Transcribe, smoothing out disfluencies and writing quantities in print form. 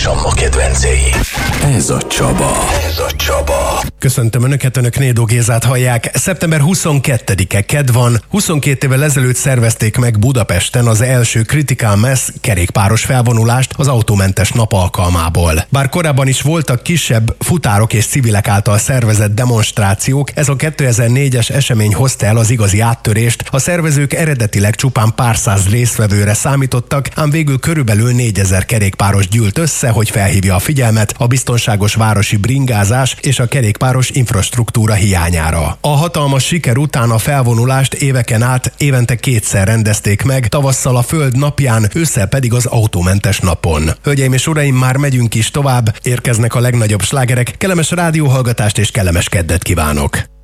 és a ma kedvencei. Ez a Csaba. Köszöntöm Önöket, Önök Nédó Gézát hallják. Szeptember 22-e kedd van. 22 évvel ezelőtt szervezték meg Budapesten az első Critical Mass kerékpáros felvonulást az autómentes nap alkalmából. Bár korábban is voltak kisebb futárok és civilek által szervezett demonstrációk, ez a 2004-es esemény hozta el az igazi áttörést. A szervezők eredetileg csupán pár száz résztvevőre számítottak, ám végül körülbelül 4000 kerékpáros gyűlt össze, hogy felhívja a figyelmet a biztonságos városi bringázás és a kerékpáros infrastruktúra hiányára. A hatalmas siker után a felvonulást éveken át évente kétszer rendezték meg, tavasszal a Föld napján, ősszel pedig az autómentes napon. Hölgyeim és uraim, már megyünk is tovább, érkeznek a legnagyobb slágerek, kellemes rádióhallgatást és kellemes keddet kívánok!